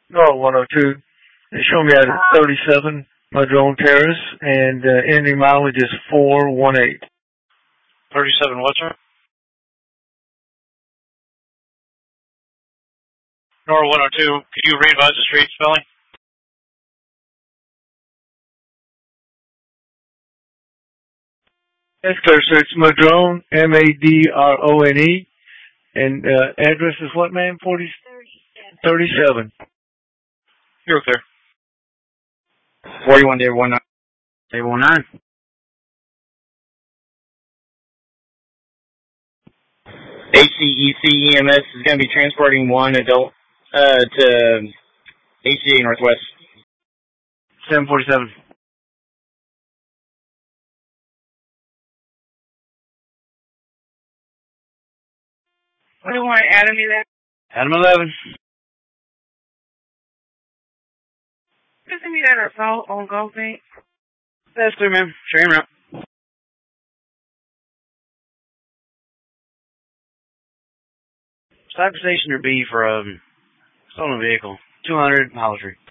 No, 102. They show me at 37 Madrone Terrace, and ending mileage is 418. 37 what, sir? Nor 102. Could you revise the street spelling? Yes, sir. So it's Madrone, Madrone, and address is what, ma'am? 37. You're clear. 41 day 19. HCEC EMS is going to be transporting one adult to HCA Northwest. 747. What do you want, Adam 11? Adam 11. Isn't me that assault on Gulf Bank? That's clear, ma'am. Sure, him out. Cyber Station or B for stolen vehicle. 200 Hollis Street.